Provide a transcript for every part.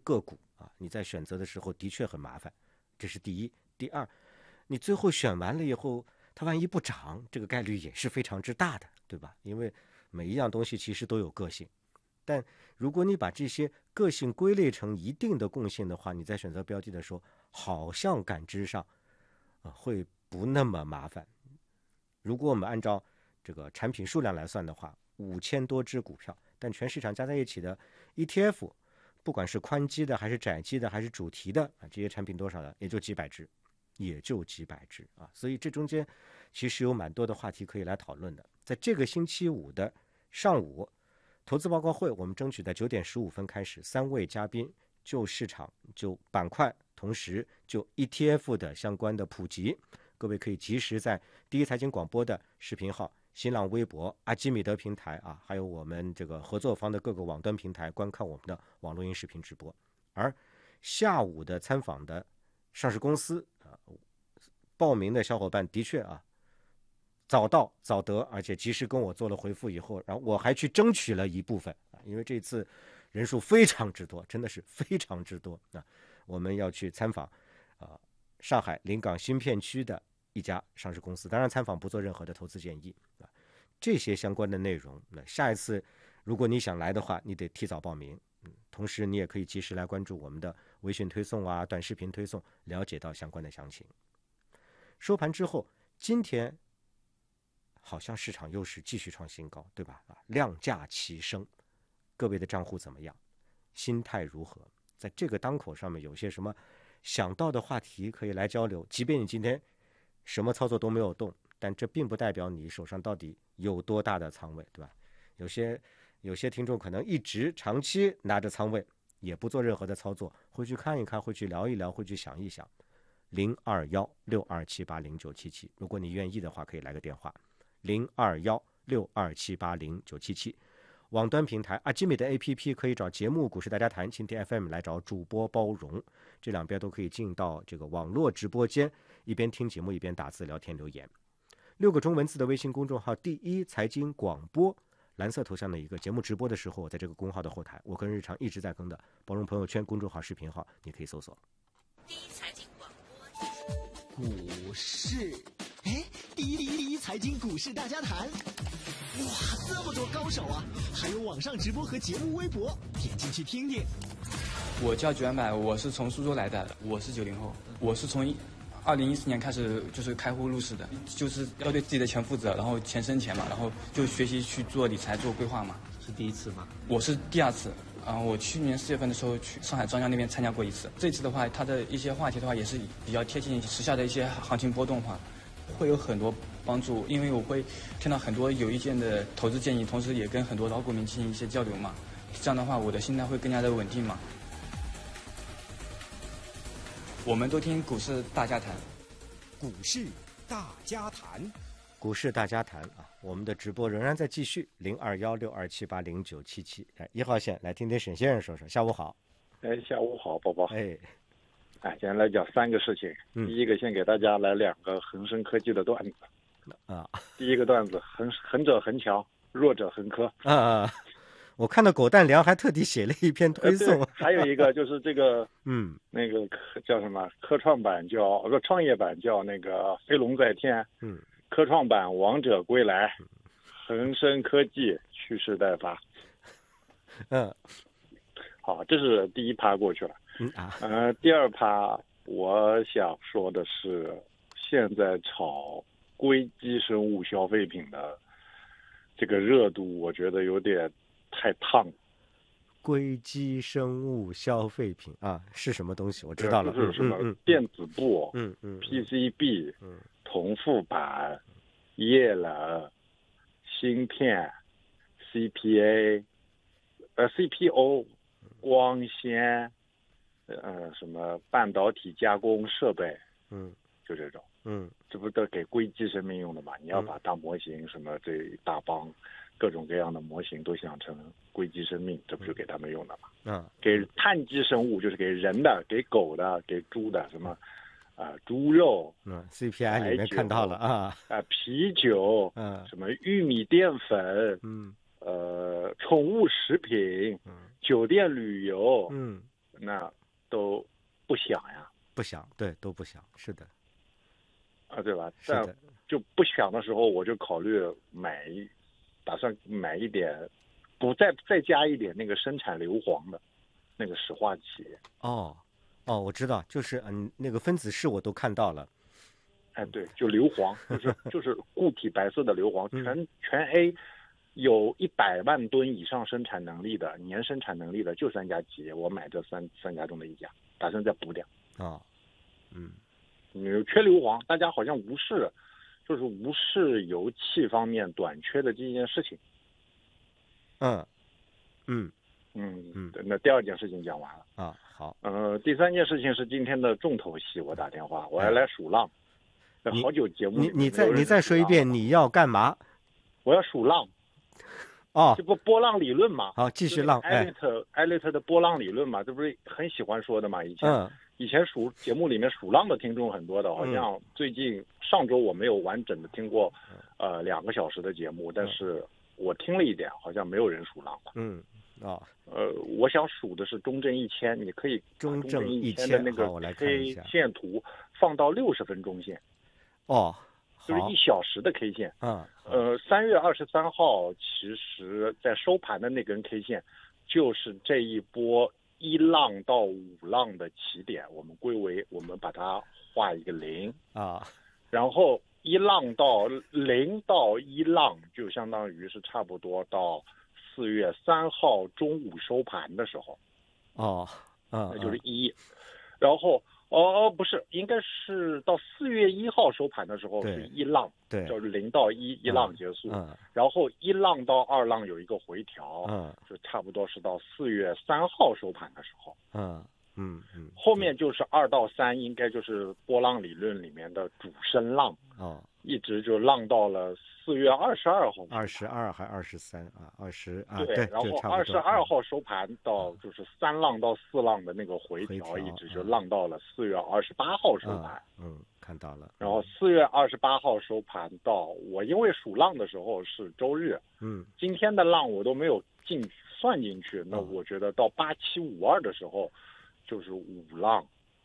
个股啊，你在选择的时候的确很麻烦，这是第一。第二，你最后选完了以后，它万一不涨，这个概率也是非常之大的，对吧？因为每一样东西其实都有个性，但如果你把这些个性归类成一定的共性的话，你在选择标的的时候，好像感知上会不那么麻烦。如果我们按照这个产品数量来算的话，5000多只股票，但全市场加在一起的 ETF， 不管是宽基的还是窄基的还是主题的这些产品多少的，也就几百只啊。所以这中间其实有蛮多的话题可以来讨论的。在这个星期五的上午，投资报告会我们争取在9点15分开始，3位嘉宾就市场就板块，同时就 ETF 的相关的普及，各位可以及时在第一财经广播的视频号、新浪微博、阿基米德平台还有我们这个合作方的各个网端平台观看我们的网络音视频直播。而下午的参访的上市公司报名的小伙伴的确早到早得，而且及时跟我做了回复以后，然后我还去争取了一部分因为这次人数非常之多，真的是非常之多我们要去参访上海临港新片区的一家上市公司，当然参访不做任何的投资建议这些相关的内容，那下一次如果你想来的话，你得提早报名同时你也可以及时来关注我们的微信推送短视频推送，了解到相关的详情。收盘之后，今天好像市场又是继续创新高，对吧量价齐升，各位的账户怎么样？心态如何？在这个当口上面有些什么想到的话题可以来交流，即便你今天什么操作都没有动，但这并不代表你手上到底有多大的仓位，对吧？有些听众可能一直长期拿着仓位，也不做任何的操作，会去看一看，会去聊一聊，会去想一想。021-6278-0977，如果你愿意的话，可以来个电话。021-6278-0977，网端平台阿基米的 APP 可以找节目股市大家谈，蜻蜓 FM 来找主播包容，这两边都可以进到这个网络直播间，一边听节目一边打字聊天留言。6个中文字的微信公众号第一财经广播，蓝色头像的一个节目直播的时候，在这个公号的后台，我跟日常一直在更的包容朋友圈公众号视频号，你可以搜索第一财经广播股市，第一财经股市大家谈，哇，这么多高手啊！还有网上直播和节目微博，点进去听听。 我叫900买，我是从苏州来的，我是90后，我是从2014年开始就是开户入市的，就是要对自己的钱负责，然后钱生钱嘛，然后就学习去做理财、做规划嘛。 是第一次吗？ 我是第2次。我去年4月份的时候去上海张江那边参加过一次。这次的话，它的一些话题的话也是比较贴近时下的一些行情波动化，会有很多帮助。因为我会听到很多有意见的投资建议，同时也跟很多老股民进行一些交流嘛。这样的话，我的心态会更加的稳定嘛。我们都听股市大家谈， 股市大家谈， 股市大家谈我们的直播仍然在继续，021-6278-0977。1号线来听听沈先生说说。下午好。 下午好，宝宝。 今天来讲3个事情。第一个，先给大家来2个恒生科技的段子。第一个段子，恒者恒强，弱者恒科。 我看到狗蛋良还特地写了一篇推送。 还有一个就是这个，那个叫什么？科创板叫创业板叫那个飞龙在天。科创板王者归来，恒生科技蓄势待发。好，这是第一趴过去了。第二趴我想说的是，现在炒硅基生物消费品的这个热度，我觉得有点太烫。 硅基生物消费品是什么东西？我知道了， 就是什么电子布、PCB、铜副板、液冷、芯片、CPO、光纤，什么半导体加工设备，就这种，这不都给硅基生命用的嘛？你要把大模型什么这一大帮各种各样的模型都想成硅基生命，这不就给他们用的嘛？给碳基生物就是给人的、给狗的、给猪的，什么猪肉 ，CPI 里面看到了啤酒，什么玉米淀粉，宠物食品，酒店旅游， 那都不想呀， 不想，对，都不想，是的， 对吧？ 是的， 就不想的时候，我就考虑打算买一点，再加一点那个生产硫磺的那个石化企业。 哦，我知道，就是那个分子式我都看到了。 对，就硫磺，就是固体白色的硫磺，全 A 有100万吨以上生产能力的年生产能力的就3家企业，我买这三家中的一家，打算再补点。你缺硫磺，大家好像无视油气方面短缺的这件事情。那第2件事情讲完了啊，好。 第3件事情是今天的重头戏，我打电话，我要来数浪。好久节目你再说一遍，你要干嘛？ 我要数浪。这不波浪理论嘛？ 好，继续浪。 艾略特的波浪理论嘛，这不是很喜欢说的嘛？以前节目里面数浪的听众很多的，好像最近上周我没有完整的听过2个小时的节目，但是我听了一点，好像没有人数浪了。我想数的是中证1000，你可以中证1000 的那个 K 线图放到60分钟线。就是1小时的 K 线。3月23号，其实在收盘的那根 K 线，就是这一波1浪到5浪的起点，我们把它画一个0然后0到1浪就相当于是差不多到4月3号中午收盘的时候。那就是1。然后不是，应该是到4月1号收盘的时候是1浪， 对， 就是0到1浪结束。然后1浪到2浪有一个回调，就差不多是到4月3号收盘的时候。后面就是2到3，应该就是波浪理论里面的主升浪。一直就浪到了4月22号 ，22还2320 对，然后22号收盘到就是3浪到4浪的那个回调，一直就浪到了4月28号收盘。 看到了。 然后4月28号收盘到我因为数浪的时候是周日，今天的浪我都没有算进去，那我觉得到8752的时候就是5浪。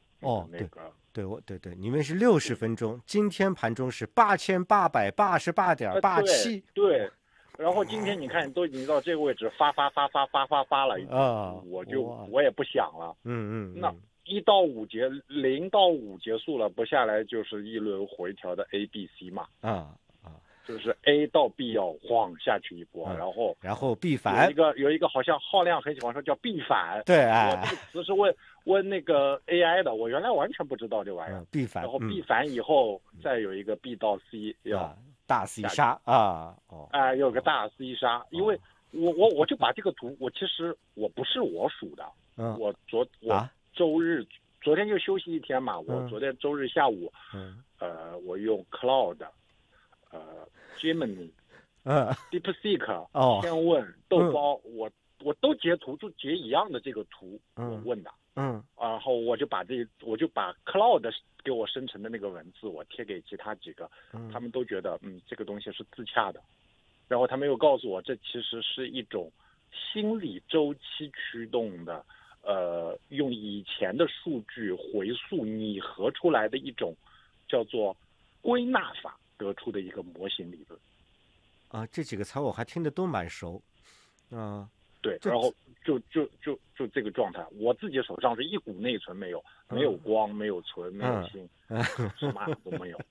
对，你们是60分钟，今天盘中是8888.87。 对，然后今天你看都已经到这个位置发了，我也不想了。那1到5结0到5结束了，不下来就是一轮回调的 A、B、C 嘛。就是 A 到 B 要晃下去一波， 然后 B 反有一个好像浩亮很喜欢说叫 B 反。 对， 我这个词是问那个 AI 的，我原来完全不知道这玩意儿。 B 反， 然后 B 反以后再有一个 B 到 C 要大 C 杀有个大 C 杀，因为我就把这个图，其实不是我数的，我昨天就休息一天嘛，我昨天周日下午，我用 Cloud。Gemini、DeepSeek、天问、豆包，我都截图，就截一样的这个图，我问的。然后我就把 Cloud 给我生成的那个文字，我贴给其他几个，他们都觉得这个东西是自洽的。然后他们又告诉我，这其实是一种心理周期驱动的，用以前的数据回溯拟合出来的一种叫做归纳法得出的一个模型理论。 这几个词我还听得都蛮熟。 对，然后就这个状态，我自己手上是一股内存没有，没有光，没有存，没有芯，什么都没有。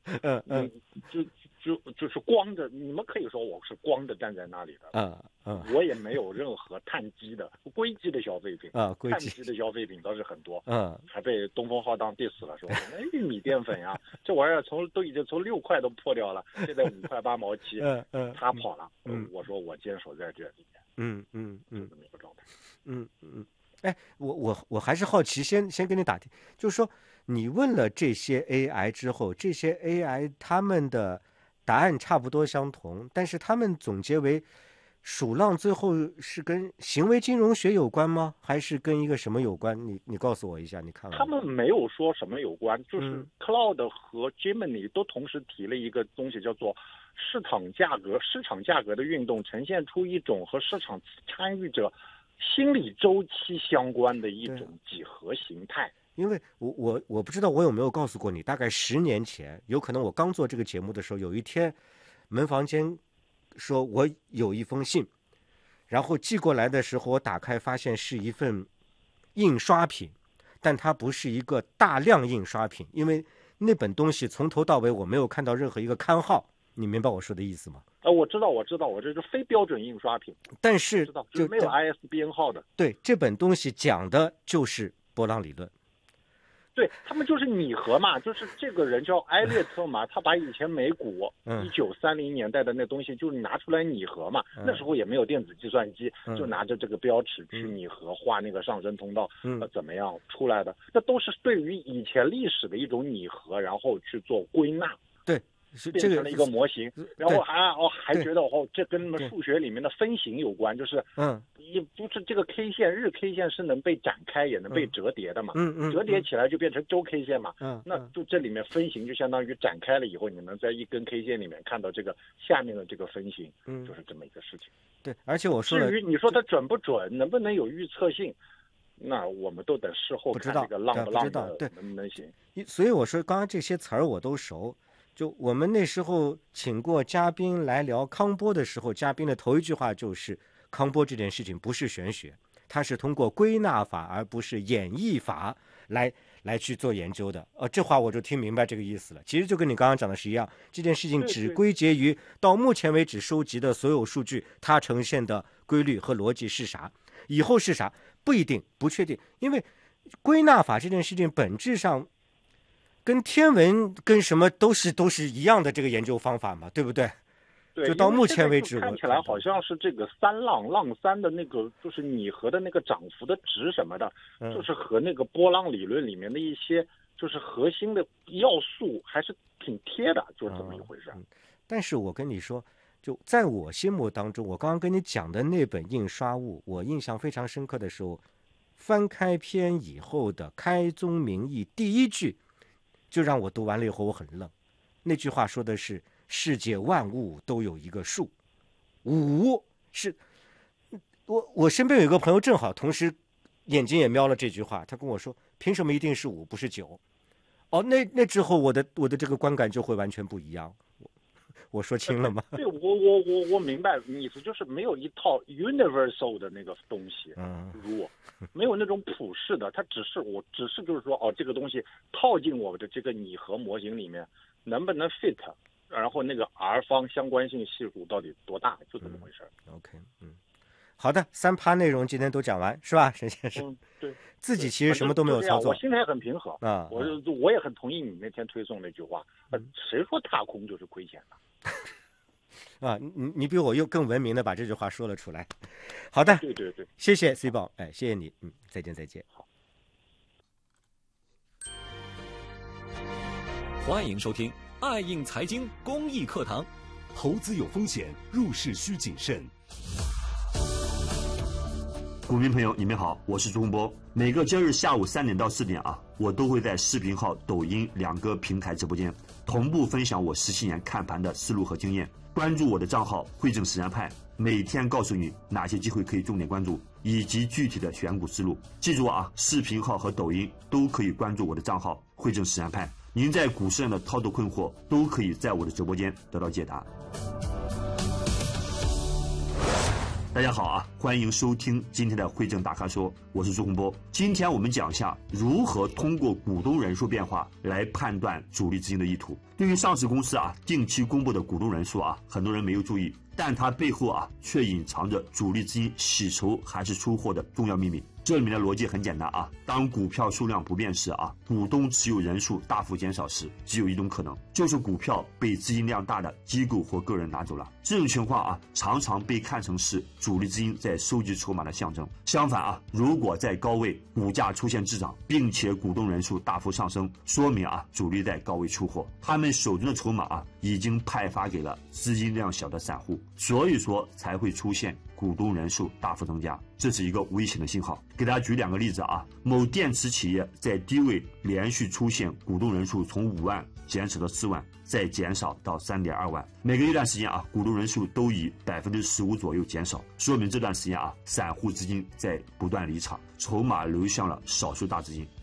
就是光着，你们可以说我是光着站在那里的。我也没有任何碳基的硅基的消费品。碳基的消费品倒是很多。还被东风浩荡 diss 了，说玉米淀粉呀，这玩意儿都已经从6块都破掉了，现在5块8毛7。他跑了。我说我坚守在这里面。就这么一个状态。 我还是好奇，先跟你打听，就是说你问了这些 AI 之后，这些 AI 他们的答案差不多相同，但是他们总结为数浪最后是跟行为金融学有关吗？还是跟一个什么有关？你告诉我一下，你看完。 他们没有说什么有关，就是 Cloud 和 Gemini 都同时提了一个东西，叫做市场价格的运动呈现出一种和市场参与者心理周期相关的一种几何形态。 因为我不知道我有没有告诉过你，大概10年前，有可能我刚做这个节目的时候，有一天门房间说我有一封信，然后寄过来的时候，我打开发现是一份印刷品，但它不是一个大量印刷品，因为那本东西从头到尾我没有看到任何一个刊号，你明白我说的意思吗？ 我知道，我这是非标准印刷品， 但是知道就是没有 ISBN 号的。 对，这本东西讲的就是波浪理论。 对，他们就是拟合嘛，就是这个人叫埃略特嘛，他把以前美股1930年代的那东西就是拿出来拟合嘛，那时候也没有电子计算机，就拿着这个标尺去拟合，画那个上升通道，怎么样出来的？这都是对于以前历史的一种拟合，然后去做归纳。 对。 变成了一个模型，然后还觉得这跟数学里面的分形有关，就是也不是这个 K 线，日 K 线是能被展开也能被折叠的嘛，折叠起来就变成周 K 线嘛，那就这里面分形就相当于展开了以后，你能在一根 K 线里面看到这个下面的这个分形，就是这么一个事情。 对，而且我说了， 至于你说它准不准，能不能有预测性，那我们都等事后看这个浪不浪的能不能行。 所以我说刚刚这些词儿我都熟。就我们那时候请过嘉宾来聊康波的时候，嘉宾的头一句话就是康波这件事情不是玄学，它是通过归纳法而不是演绎法来去做研究的。这话我就听明白这个意思了。其实就跟你刚刚讲的是一样，这件事情只归结于到目前为止收集的所有数据，它呈现的规律和逻辑是啥，以后是啥不一定，不确定。因为归纳法这件事情本质上跟天文跟什么都是一样的这个研究方法嘛，对不对？ 对， 就到目前为止， 看起来好像是这个浪三的那个就是拟合的那个涨幅的值什么的，就是和那个波浪理论里面的一些就是核心的要素还是挺贴的，就是这么一回事。 但是我跟你说，就在我心目当中，我刚刚跟你讲的那本印刷物，我印象非常深刻的时候，翻开篇以后的开宗明义第一句。就让我读完了以后我很愣，那句话说的是世界万物都有一个数，5是我身边有一个朋友正好同时眼睛也瞄了这句话，他跟我说凭什么一定是5不是9？那之后我的这个观感就会完全不一样。我说清了吗？ 对，我明白意思，就是没有一套 universal 的那个东西，没有那种普世的，它只是就是说这个东西套进我的这个拟合模型里面能不能 fit， 然后那个 R 方相关性系数到底多大，就这么回事。 OK， 好的，3趴内容今天都讲完是吧，沈先生？ 对， 自己其实什么都没有操作， 我心态很平和啊。我也很同意你那天推送那句话，谁说踏空就是亏钱的？ 你比我又更文明的把这句话说了出来。好的， 对， 谢谢 C 宝，谢谢你，再见。 好， 欢迎收听爱映财经公益课堂。 投资有风险，入市需谨慎。 股民朋友，你们好，我是朱洪波。每个周日下午3点到4点我都会在视频号、抖音2个平台直播间同步分享我17年看盘的思路和经验。关注我的账号汇正实战派，每天告诉你哪些机会可以重点关注，以及具体的选股思路。记住视频号和抖音都可以关注我的账号汇正实战派。您在股市上的操作困惑，都可以在我的直播间得到解答。大家好欢迎收听今天的汇正大咖说，我是朱洪波。今天我们讲一下如何通过股东人数变化来判断主力资金的意图。对于上市公司定期公布的股东人数很多人没有注意，但它背后却隐藏着主力资金洗筹还是出货的重要秘密。这里面的逻辑很简单当股票数量不变时股东持有人数大幅减少时，只有一种可能，就是股票被资金量大的机构或个人拿走了。这种情况常常被看成是主力资金在收集筹码的象征。相反如果在高位股价出现滞涨，并且股东人数大幅上升，说明主力在高位出货，他们手中的筹码已经派发给了资金量小的散户，所以说才会出现股东人数大幅增加，这是一个危险的信号。给大家举2个例子啊，某电池企业在低位连续出现股东人数从5万减少到4万，再减少到3.2万，每隔一段时间啊，股东人数都以15%左右减少，说明这段时间啊，散户资金在不断离场，筹码流向了少数大资金。